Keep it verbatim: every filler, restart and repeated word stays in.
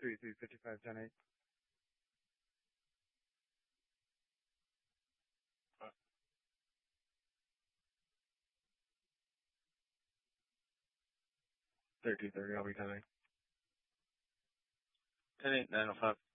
three three fifty-five ten eight. thirty thirty, I'll be ten eight. ten eight nine oh five.